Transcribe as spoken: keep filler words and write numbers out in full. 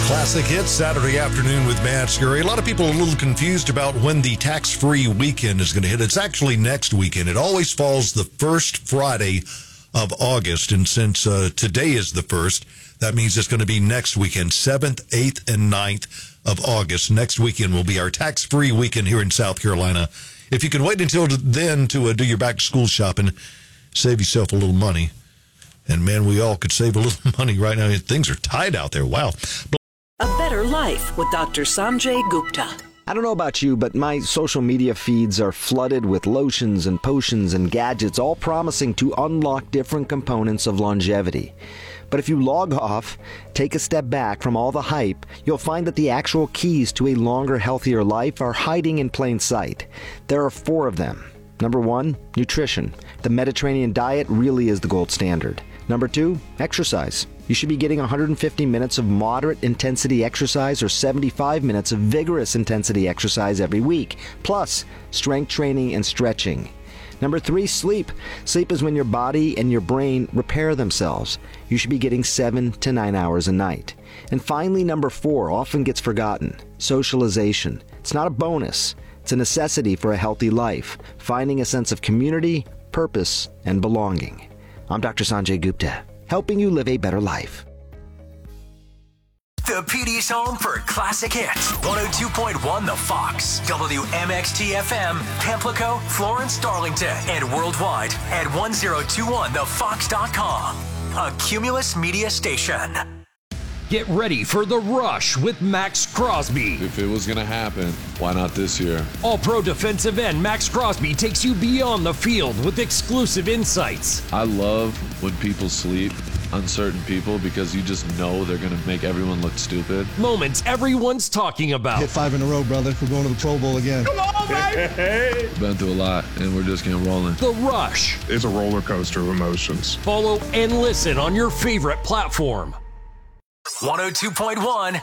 Classic Hits Saturday afternoon with Matt Scurry. A lot of people are a little confused about when the tax-free weekend is going to hit. It's actually next weekend. It always falls the first Friday of August. And since uh, today is the first, that means it's going to be next weekend, seventh, eighth, and ninth of August. Next weekend will be our tax-free weekend here in South Carolina. If you can wait until then to uh, do your back-to-school shopping, save yourself a little money. And, man, we all could save a little money right now. Things are tight out there. Wow. A Better Life with Doctor Sanjay Gupta. I don't know about you, but my social media feeds are flooded with lotions and potions and gadgets, all promising to unlock different components of longevity. But if you log off, take a step back from all the hype, you'll find that the actual keys to a longer, healthier life are hiding in plain sight. There are four of them. Number one, nutrition. The Mediterranean diet really is the gold standard. Number two, exercise. You should be getting one hundred fifty minutes of moderate intensity exercise or seventy-five minutes of vigorous intensity exercise every week, plus strength training and stretching. Number three, sleep. Sleep is when your body and your brain repair themselves. You should be getting seven to nine hours a night. And finally, number four, often gets forgotten, socialization. It's not a bonus. It's a necessity for a healthy life, finding a sense of community, purpose, and belonging. I'm Doctor Sanjay Gupta, helping you live a better life. The P D's home for classic hits. one oh two point one The Fox. W M X T F M, Pamplico, Florence, Darlington, and worldwide at ten twenty-one the fox dot com. A Cumulus Media station. Get ready for The Rush with Max Crosby. If it was going to happen, why not this year? All-pro defensive end Max Crosby takes you beyond the field with exclusive insights. I love when people sleep on certain people because you just know they're going to make everyone look stupid. Moments everyone's talking about. Hit five in a row, brother. We're going to the Pro Bowl again. Come on, baby! Been through a lot, and we're just getting rolling. The Rush. It's a roller coaster of emotions. Follow and listen on your favorite platform. one oh two point one